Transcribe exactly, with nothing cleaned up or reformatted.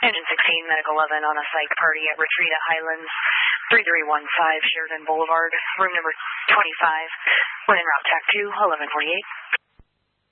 Engine sixteen, Medic eleven on a psych party at Retreat at Highlands, three three one five Sheridan Boulevard, room number twenty-five, when en route, T A C two, eleven forty-eight.